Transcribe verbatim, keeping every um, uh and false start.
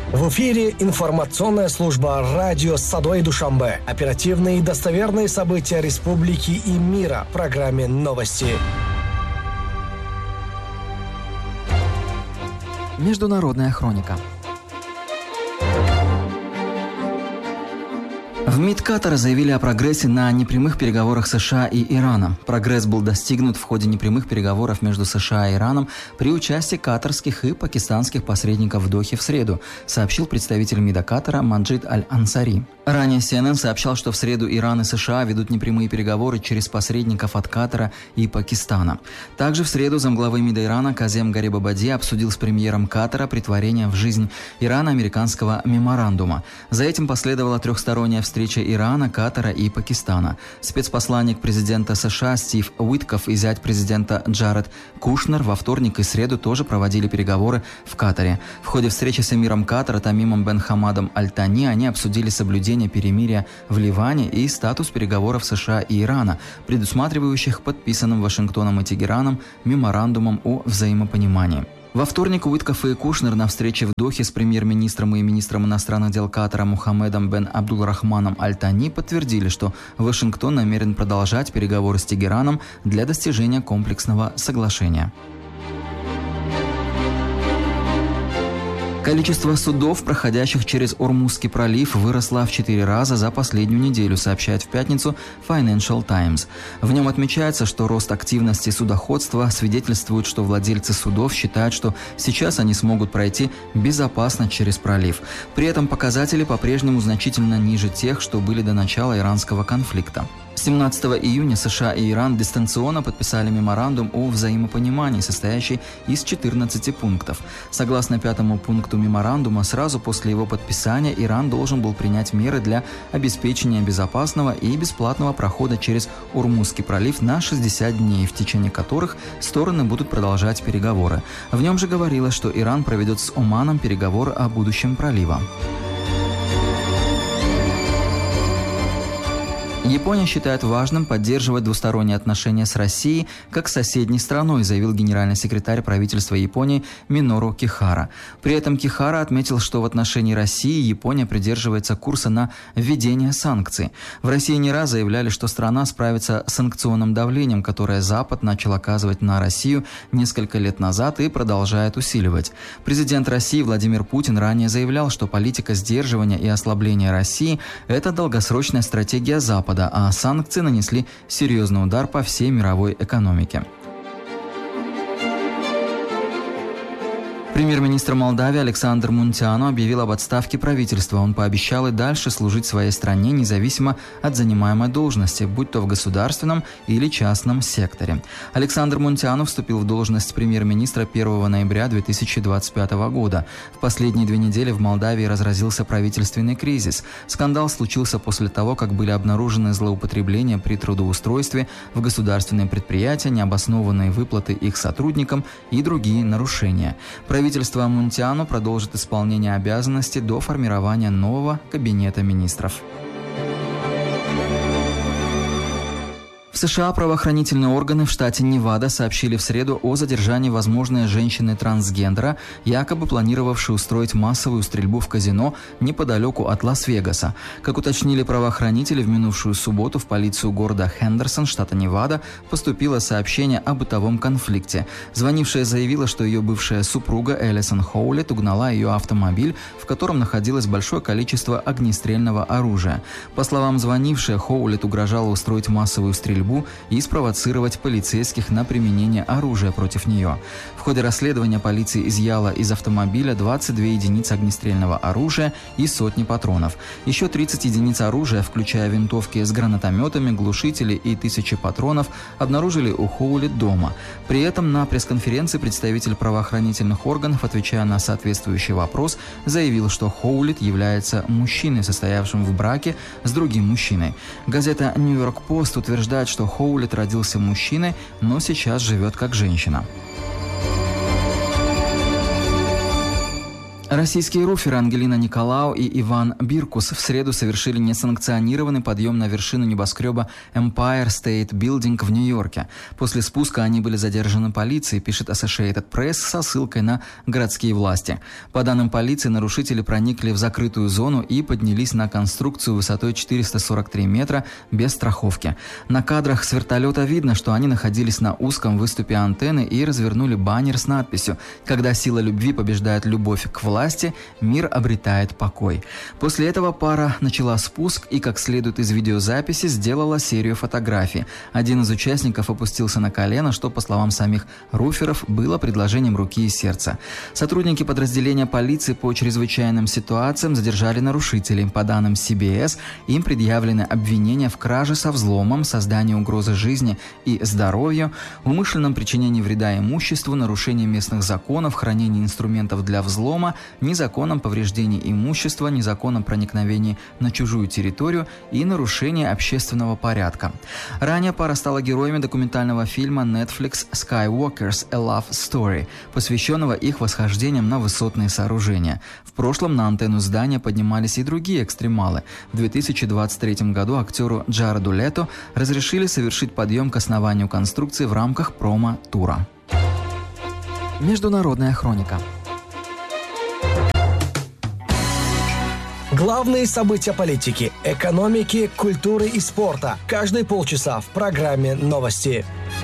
В эфире информационная служба радио Садой Душанбе. Оперативные и достоверные события республики и мира в программе «Новости». Международная хроника. В МИД Катара заявили о прогрессе на непрямых переговорах США и Ирана. Прогресс был достигнут в ходе непрямых переговоров между США и Ираном при участии катарских и пакистанских посредников в Дохе в среду, сообщил представитель МИДа Катара Маджид Аль-Ансари. Ранее Си Эн Эн сообщал, что в среду Иран и США ведут непрямые переговоры через посредников от Катара и Пакистана. Также в среду замглавы МИДа Ирана Казем Гарибабади обсудил с премьером Катара претворение в жизнь Ирано-американского меморандума. За этим последовала трехсторонняя встреча Ирана, Катара и Пакистана. Спецпосланник президента США Стив Уиткоф и зять президента Джаред Кушнер во вторник и среду тоже проводили переговоры в Катаре. В ходе встречи с эмиром Катара Тамимом бен Хамадом Аль-Тани они обсудили соблюдение перемирия в Ливане и статус переговоров США и Ирана, предусматривающих подписанным Вашингтоном и Тегераном меморандумом о взаимопонимании. Во вторник Уиткоф и Кушнер на встрече в Дохе с премьер-министром и министром иностранных дел Катара Мухаммедом бен Абдул-Рахманом Аль-Тани подтвердили, что Вашингтон намерен продолжать переговоры с Тегераном для достижения комплексного соглашения. Количество судов, проходящих через Ормузский пролив, выросло в четыре раза за последнюю неделю, сообщает в пятницу Financial Times. В нем отмечается, что рост активности судоходства свидетельствует, что владельцы судов считают, что сейчас они смогут пройти безопасно через пролив. При этом показатели по-прежнему значительно ниже тех, что были до начала иранского конфликта. семнадцатого июня США и Иран дистанционно подписали меморандум о взаимопонимании, состоящий из четырнадцати пунктов. Согласно пятому пункту меморандума, сразу после его подписания Иран должен был принять меры для обеспечения безопасного и бесплатного прохода через Ормузский пролив на шестьдесят дней, в течение которых стороны будут продолжать переговоры. В нем же говорилось, что Иран проведет с Оманом переговоры о будущем пролива. Япония считает важным поддерживать двусторонние отношения с Россией как с соседней страной, заявил генеральный секретарь правительства Японии Минору Кихара. При этом Кихара отметил, что в отношении России Япония придерживается курса на введение санкций. В России не раз заявляли, что страна справится с санкционным давлением, которое Запад начал оказывать на Россию несколько лет назад и продолжает усиливать. Президент России Владимир Путин ранее заявлял, что политика сдерживания и ослабления России – это долгосрочная стратегия Запада, а санкции нанесли серьезный удар по всей мировой экономике. Премьер-министр Молдавии Александр Мунтиану объявил об отставке правительства. Он пообещал и дальше служить своей стране независимо от занимаемой должности, будь то в государственном или частном секторе. Александр Мунтиану вступил в должность премьер-министра первого ноября две тысячи двадцать пятого года. В последние две недели в Молдавии разразился правительственный кризис. Скандал случился после того, как были обнаружены злоупотребления при трудоустройстве в государственные предприятия, необоснованные выплаты их сотрудникам и другие нарушения. Правительство Мунтиану продолжит исполнение обязанностей до формирования нового кабинета министров. В США правоохранительные органы в штате Невада сообщили в среду о задержании возможной женщины-трансгендера, якобы планировавшей устроить массовую стрельбу в казино неподалеку от Лас-Вегаса. Как уточнили правоохранители, в минувшую субботу в полицию города Хендерсон, штата Невада, поступило сообщение о бытовом конфликте. Звонившая заявила, что ее бывшая супруга Элисон Хоулет угнала ее автомобиль, в котором находилось большое количество огнестрельного оружия. По словам звонившей, Хоулет угрожала устроить массовую стрельбу и спровоцировать полицейских на применение оружия против нее. В ходе расследования полиция изъяла из автомобиля двадцать две единицы огнестрельного оружия и сотни патронов. Еще тридцать единиц оружия, включая винтовки с гранатометами, глушители и тысячи патронов, обнаружили у Хоулет дома. При этом на пресс-конференции представитель правоохранительных органов, отвечая на соответствующий вопрос, заявил, что Хоулет является мужчиной, состоявшим в браке с другим мужчиной. Газета «Нью-Йорк Пост» утверждает, что Хоулет родился мужчиной, но сейчас живет как женщина. Российские руферы Ангелина Николау и Иван Биркус в среду совершили несанкционированный подъем на вершину небоскреба Empire State Building в Нью-Йорке. После спуска они были задержаны полицией, пишет Associated Press со ссылкой на городские власти. По данным полиции, нарушители проникли в закрытую зону и поднялись на конструкцию высотой четыреста сорок три метра без страховки. На кадрах с вертолета видно, что они находились на узком выступе антенны и развернули баннер с надписью «Когда сила любви побеждает любовь к власти, власти, мир обретает покой». После этого пара начала спуск и, как следует из видеозаписи, сделала серию фотографий. Один из участников опустился на колено, что, по словам самих руферов, было предложением руки и сердца. Сотрудники подразделения полиции по чрезвычайным ситуациям задержали нарушителей. По данным си би эс, им предъявлены обвинения в краже со взломом, создании угрозы жизни и здоровью, умышленном причинении вреда имуществу, нарушении местных законов, хранении инструментов для взлома, незаконном повреждении имущества, незаконном проникновении на чужую территорию и нарушении общественного порядка. Ранее пара стала героями документального фильма Netflix «Skywalkers: A Love Story», посвященного их восхождениям на высотные сооружения. В прошлом на антенну здания поднимались и другие экстремалы. В две тысячи двадцать третьем году актеру Джареду Лето разрешили совершить подъем к основанию конструкции в рамках промо-тура. Международная хроника. Главные события политики, экономики, культуры и спорта. Каждые полчаса в программе «Новости».